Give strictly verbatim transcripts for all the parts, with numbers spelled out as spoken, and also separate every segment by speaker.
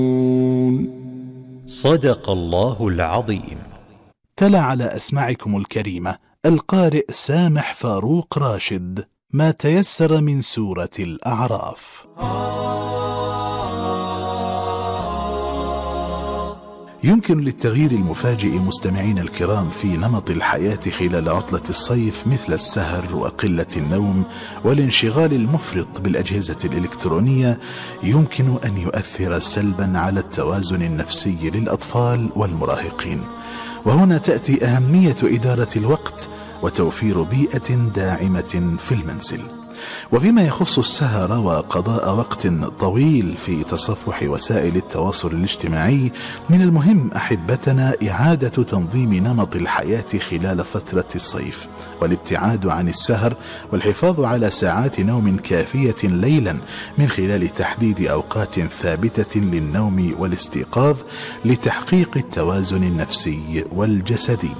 Speaker 1: صدق الله العظيم.
Speaker 2: تلا على أسماعكم الكريمة القارئ سامح فاروق راشد ما تيسر من سورة الأعراف. يمكن للتغيير المفاجئ مستمعين الكرام في نمط الحياة خلال عطلة الصيف مثل السهر وقلة النوم والانشغال المفرط بالأجهزة الإلكترونية، يمكن أن يؤثر سلبا على التوازن النفسي للأطفال والمراهقين. وهنا تأتي أهمية إدارة الوقت وتوفير بيئة داعمة في المنزل. وفيما يخص السهر وقضاء وقت طويل في تصفح وسائل التواصل الاجتماعي، من المهم أحبتنا إعادة تنظيم نمط الحياة خلال فترة الصيف، والابتعاد عن السهر والحفاظ على ساعات نوم كافية ليلا من خلال تحديد أوقات ثابتة للنوم والاستيقاظ لتحقيق التوازن النفسي والجسدي.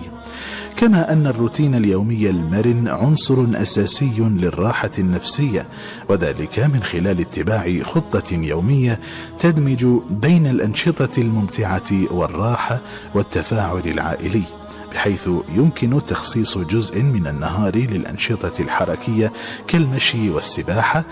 Speaker 2: كما أن الروتين اليومي المرن عنصر أساسي للراحة النفسية، وذلك من خلال اتباع خطة يومية تدمج بين الأنشطة الممتعة والراحة والتفاعل العائلي، بحيث يمكن تخصيص جزء من النهار للأنشطة الحركية كالمشي والسباحة،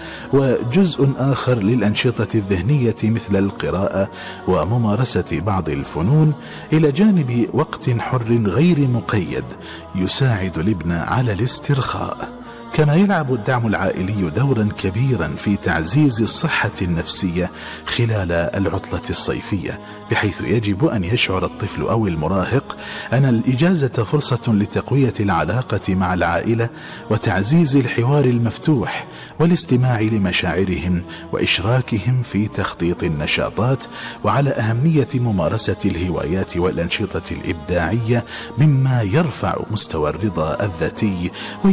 Speaker 2: وجزء آخر للأنشطة الذهنية مثل القراءة وممارسة بعض الفنون، إلى جانب وقت حر غير مقيد يساعد الابن على الاسترخاء. كما يلعب الدعم العائلي دورا كبيرا في تعزيز الصحة النفسية خلال العطلة الصيفية، بحيث يجب أن يشعر الطفل أو المراهق أن الإجازة فرصة لتقوية العلاقة مع العائلة وتعزيز الحوار المفتوح والاستماع لمشاعرهم وإشراكهم في تخطيط النشاطات، وعلى أهمية ممارسة الهوايات والأنشطة الإبداعية مما يرفع مستوى الرضا الذاتي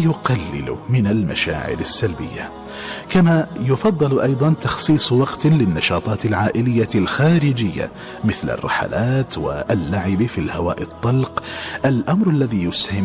Speaker 2: ويقلل من المشاعر السلبية. كما يفضل أيضا تخصيص وقت للنشاطات العائلية الخارجية مثل الرحلات واللعب في الهواء الطلق، الأمر الذي يسهم